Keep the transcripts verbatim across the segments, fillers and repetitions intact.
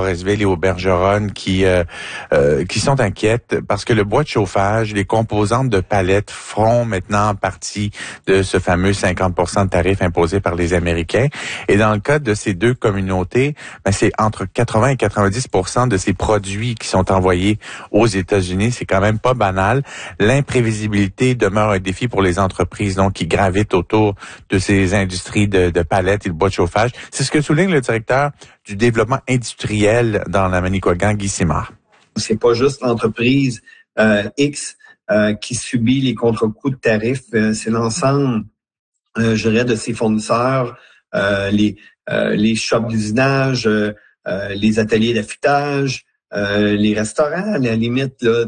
Forestville et au Bergeronne qui euh, euh, qui sont inquiètes parce que le bois de chauffage, les composantes de palettes feront maintenant partie de ce fameux cinquante pour cent de tarif imposé par les Américains. Et dans le cas de ces deux communautés, ben c'est entre quatre-vingts et quatre-vingt-dix pour cent de ces produits qui sont envoyés aux États-Unis. C'est quand même pas banal. L'imprévisibilité demeure un défi pour les entreprises donc qui gravitent autour de ces industries de, de palettes et de bois de chauffage. C'est ce que souligne le directeur du développement industriel dans la Manicouagan, Guy Simard. C'est pas juste l'entreprise euh, X euh, qui subit les contre-coups de tarifs, euh, c'est l'ensemble, euh, je dirais, de ses fournisseurs, euh, les euh, les shops d'usinage, euh, euh, les ateliers d'affûtage, euh, les restaurants, à la limite, là.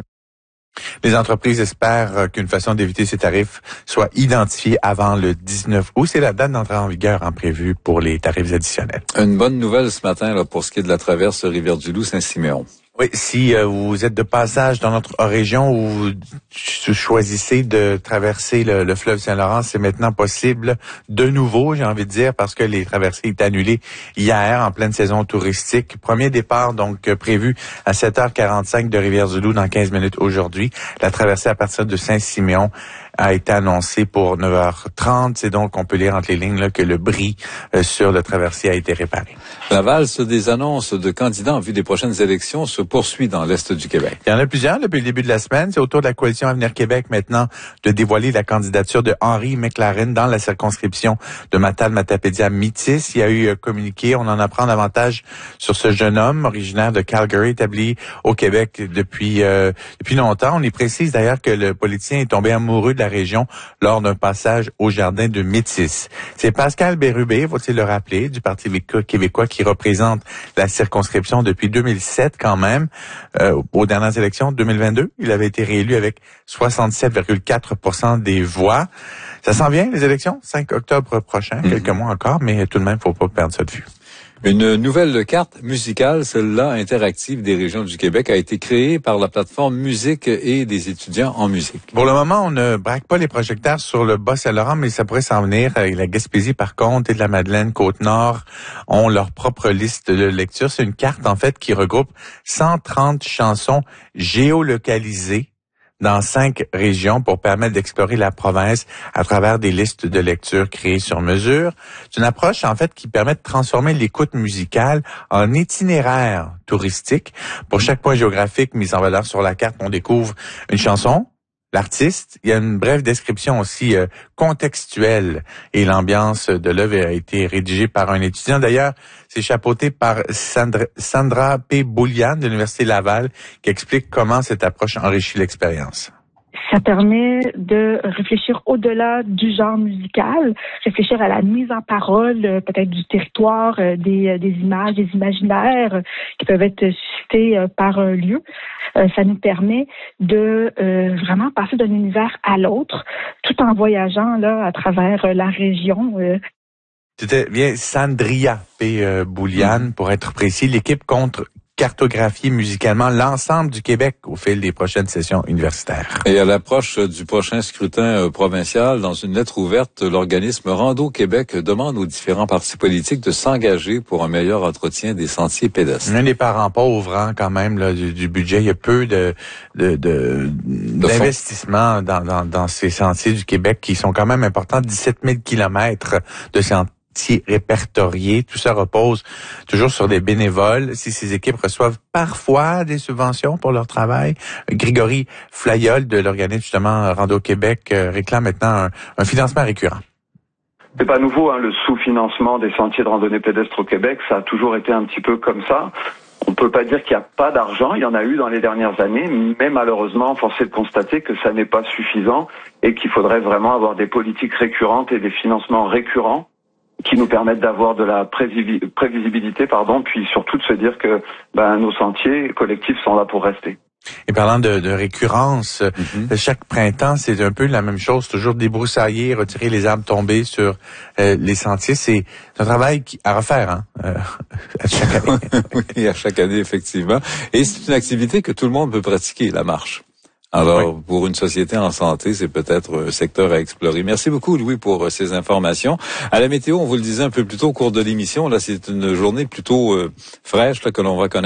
Les entreprises espèrent qu'une façon d'éviter ces tarifs soit identifiée avant le dix-neuf août. C'est la date d'entrée en vigueur en prévue pour les tarifs additionnels. Une bonne nouvelle ce matin là, pour ce qui est de la traverse Rivière-du-Loup-Saint-Siméon. Oui, si euh, vous êtes de passage dans notre région ou vous choisissez de traverser le, le fleuve Saint-Laurent, c'est maintenant possible de nouveau, j'ai envie de dire, parce que les traversées étaient annulées hier en pleine saison touristique. Premier départ donc euh, prévu à sept heures quarante-cinq de Rivière-du-Loup dans quinze minutes aujourd'hui. La traversée à partir de Saint-Siméon a été annoncée pour neuf heures trente. C'est donc, on peut lire entre les lignes là, que le bris euh, sur le traversier a été réparé. La valse des annonces de candidats en vue des prochaines élections se poursuit dans l'Est du Québec. Il y en a plusieurs depuis le début de la semaine. C'est au tour de la coalition Avenir Québec maintenant de dévoiler la candidature de Henry McLaren dans la circonscription de Matane-Matapédia-Métis. Il y a eu communiqué, on en apprend davantage sur ce jeune homme originaire de Calgary, établi au Québec depuis euh, depuis longtemps. On y précise d'ailleurs que le politicien est tombé amoureux de la région lors d'un passage au jardin de Métis. C'est Pascal Bérubé, faut-il le rappeler, du Parti québécois qui représente la circonscription depuis deux mille sept quand même. Euh, aux dernières élections de deux mille vingt-deux, il avait été réélu avec soixante-sept virgule quatre pour cent des voix. Ça s'en vient, les élections, cinq octobre prochain, mm-hmm. quelques mois encore, mais tout de même, faut pas perdre ça de vue. Une nouvelle carte musicale, celle-là interactive des régions du Québec, a été créée par la plateforme Musique et des étudiants en musique. Pour le moment, on ne braque pas les projecteurs sur le Bas-Saint-Laurent, mais ça pourrait s'en venir. La Gaspésie, par contre, et de la Madeleine, Côte-Nord ont leur propre liste de lecture. C'est une carte, en fait, qui regroupe cent trente chansons géolocalisées dans cinq régions pour permettre d'explorer la province à travers des listes de lecture créées sur mesure. C'est une approche, en fait, qui permet de transformer l'écoute musicale en itinéraire touristique. Pour chaque point géographique mis en valeur sur la carte, on découvre une chanson, l'artiste. Il y a une brève description aussi euh, contextuelle et l'ambiance de l'œuvre a été rédigée par un étudiant. D'ailleurs, c'est chapeauté par Sandra, Sandra P. Boulian de l'Université Laval qui explique comment cette approche enrichit l'expérience. Ça permet de réfléchir au-delà du genre musical, réfléchir à la mise en parole, peut-être du territoire, des, des images, des imaginaires qui peuvent être suscités par un lieu. Ça nous permet de euh, vraiment passer d'un univers à l'autre, tout en voyageant là à travers la région. C'était bien Sandria P. Boulian, pour être précis. L'équipe compte cartographier musicalement l'ensemble du Québec au fil des prochaines sessions universitaires. Et à l'approche du prochain scrutin provincial, dans une lettre ouverte, l'organisme Rando Québec demande aux différents partis politiques de s'engager pour un meilleur entretien des sentiers pédestres. Un des parents pauvres, hein, quand même, là, du, du budget. Il y a peu de, de, de, d'investissement dans, dans, dans ces sentiers du Québec qui sont quand même importants. dix-sept mille kilomètres de sentiers répertoriés. Tout ça repose toujours sur des bénévoles. Si ces équipes reçoivent parfois des subventions pour leur travail, Grégory Flayol de l'organisme justement Rando Québec réclame maintenant un, un financement récurrent. C'est pas nouveau, hein, le sous-financement des sentiers de randonnée pédestre au Québec, ça a toujours été un petit peu comme ça. On peut pas dire qu'il n'y a pas d'argent, il y en a eu dans les dernières années, mais malheureusement, force est de constater que ça n'est pas suffisant et qu'il faudrait vraiment avoir des politiques récurrentes et des financements récurrents qui nous permettent d'avoir de la prévisibilité, pardon, puis surtout de se dire que ben, nos sentiers collectifs sont là pour rester. Et parlant de, de récurrence, mm-hmm. chaque printemps, c'est un peu la même chose, toujours débroussailler, retirer les arbres tombés sur euh, les sentiers. C'est un travail qui, à refaire, hein, euh, à chaque année. Oui, à chaque année, effectivement. Et c'est une activité que tout le monde peut pratiquer, la marche. Alors, oui. Pour une société en santé, c'est peut-être un secteur à explorer. Merci beaucoup, Louis, pour ces informations. À la météo, on vous le disait un peu plus tôt au cours de l'émission, là, c'est une journée plutôt euh, fraîche là, que l'on va connaître.